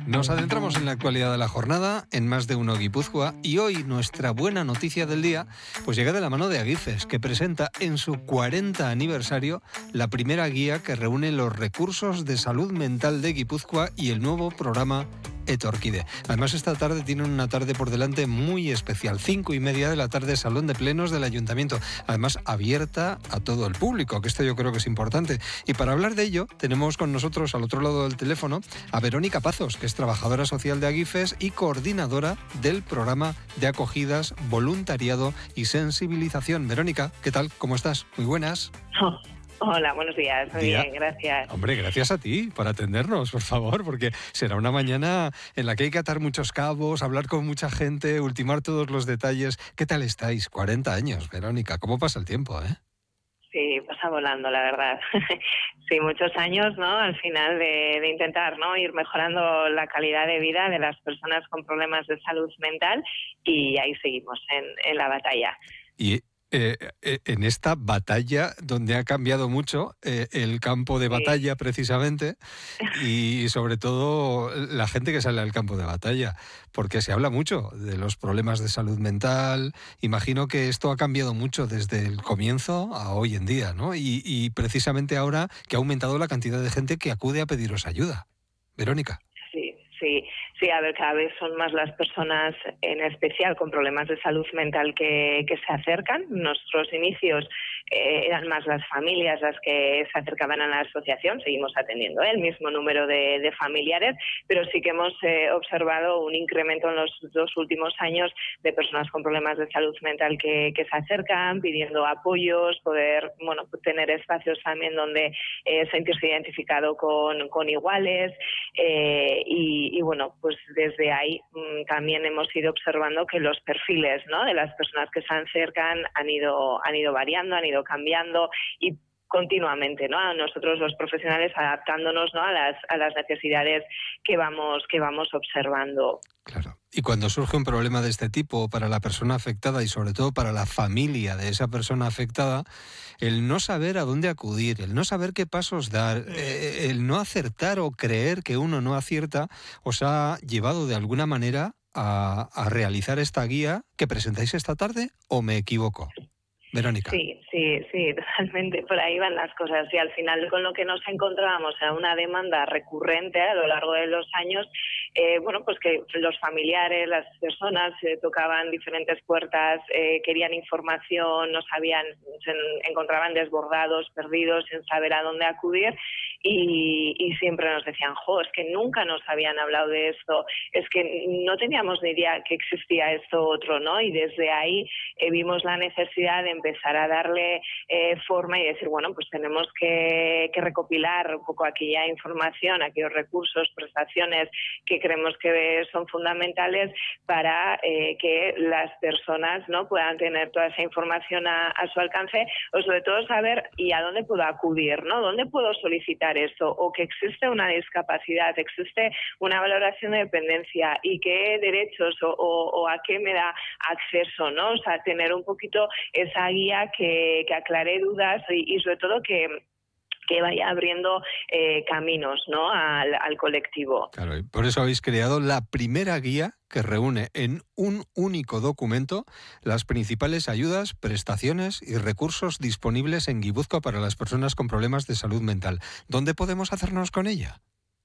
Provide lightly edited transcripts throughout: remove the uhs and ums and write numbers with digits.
Nos adentramos en la actualidad de la jornada en Más de Uno Guipúzcoa y hoy nuestra buena noticia del día pues llega de la mano de Agifes, que presenta en su 40 aniversario la primera guía que reúne los recursos de salud mental de Guipúzcoa y el nuevo programa Etorkide. Además, esta tarde tienen una tarde por delante muy especial, 5:30 de la tarde, Salón de Plenos del Ayuntamiento, además abierta a todo el público, que esto yo creo que es importante. Y para hablar de ello, tenemos con nosotros al otro lado del teléfono a Verónica Pazos, que es trabajadora social de Agifes y coordinadora del programa de acogidas, voluntariado y sensibilización. Verónica, ¿qué tal? ¿Cómo estás? Muy buenas. Hola, buenos días. Muy bien, gracias. Hombre, gracias a ti por atendernos, por favor, porque será una mañana en la que hay que atar muchos cabos, hablar con mucha gente, ultimar todos los detalles. ¿Qué tal estáis? 40 años, Verónica. ¿Cómo pasa el tiempo, eh? Sí, pasa volando, la verdad. Sí, muchos años, ¿no? Al final de intentar, ¿no? Ir mejorando la calidad de vida de las personas con problemas de salud mental y ahí seguimos en la batalla. Y en esta batalla donde ha cambiado mucho el campo de batalla precisamente y sobre todo la gente que sale al campo de batalla, porque se habla mucho de los problemas de salud mental. Imagino que esto ha cambiado mucho desde el comienzo a hoy en día, ¿no? Y precisamente ahora que ha aumentado la cantidad de gente que acude a pediros ayuda. Verónica. Sí, a ver, cada vez son más las personas, en especial con problemas de salud mental, que se acercan. Nuestros inicios eran más las familias las que se acercaban a la asociación. Seguimos atendiendo el mismo número de familiares, pero sí que hemos observado un incremento en los 2 últimos años de personas con problemas de salud mental que se acercan pidiendo apoyos, poder tener espacios también donde sentirse identificado con iguales y pues desde ahí también hemos ido observando que los perfiles, ¿no?, de las personas que se acercan han ido variando, han ido cambiando y continuamente, ¿no?, a nosotros los profesionales adaptándonos, ¿no?, a las necesidades que vamos observando. Claro. Y cuando surge un problema de este tipo para la persona afectada y sobre todo para la familia de esa persona afectada, el no saber a dónde acudir, el no saber qué pasos dar, el no acertar o creer que uno no acierta, os ha llevado de alguna manera a realizar esta guía que presentáis esta tarde, ¿o me equivoco? Verónica. Sí, totalmente. Por ahí van las cosas. Y al final con lo que nos encontrábamos era una demanda recurrente a lo largo de los años, pues que los familiares, las personas tocaban diferentes puertas, querían información, no sabían, se encontraban desbordados, perdidos, sin saber a dónde acudir y siempre nos decían, es que nunca nos habían hablado de esto, es que no teníamos ni idea que existía esto otro, ¿no? Y desde ahí vimos la necesidad de empezar a darle forma y decir, pues tenemos que recopilar un poco aquella información, aquellos recursos, prestaciones que creemos que son fundamentales para que las personas, ¿no?, puedan tener toda esa información a su alcance, o sobre todo saber y a dónde puedo acudir, ¿no?, dónde puedo solicitar esto, o que existe una discapacidad, existe una valoración de dependencia y qué derechos o a qué me da acceso, ¿no? O sea, tener un poquito esa guía que aclare dudas y sobre todo que vaya abriendo caminos, ¿no?, al colectivo. Claro, y por eso habéis creado la primera guía que reúne en un único documento las principales ayudas, prestaciones y recursos disponibles en Guipúzcoa para las personas con problemas de salud mental. ¿Dónde podemos hacernos con ella?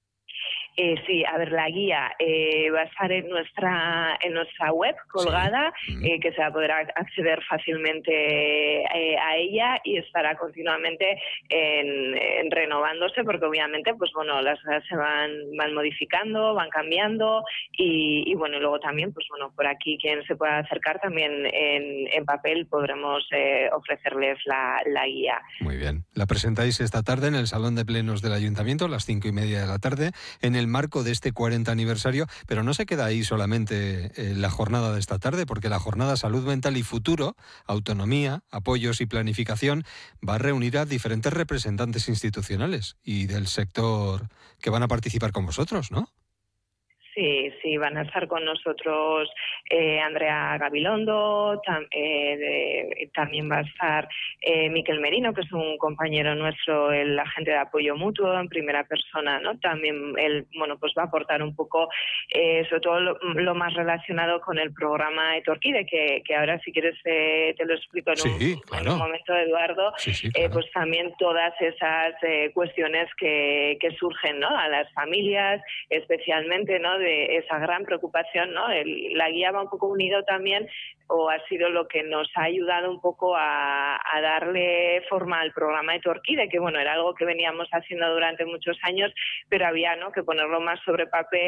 Sí, a ver, la guía va a estar en nuestra web colgada, que se va a poder acceder fácilmente a ella y estará continuamente en renovándose, porque obviamente las cosas se van modificando, van cambiando y luego también por aquí quien se pueda acercar también en papel podremos ofrecerles la guía. Muy bien. La presentáis esta tarde en el Salón de Plenos del Ayuntamiento a las 5:30 de la tarde en el marco de este 40 aniversario, pero no se queda ahí solamente la jornada de esta tarde, porque la jornada Salud Mental y Futuro, Autonomía, Apoyos y Planificación va a reunir a diferentes representantes institucionales y del sector que van a participar con vosotros, ¿no? Sí, van a estar con nosotros Andrea Gabilondo, también va a estar Miquel Merino, que es un compañero nuestro, el agente de apoyo mutuo en primera persona, ¿no? También él, bueno, pues va a aportar un poco, sobre todo lo más relacionado con el programa Etorkide, que ahora si quieres te lo explico en un momento, Eduardo, Sí, claro. pues también todas esas cuestiones que surgen, ¿no? A las familias, especialmente, ¿no? De esa gran preocupación, ¿no? La guía va un poco unido también, o ha sido lo que nos ha ayudado un poco a darle forma al programa Etorkide, que bueno, era algo que veníamos haciendo durante muchos años, pero había, ¿no?, que ponerlo más sobre papel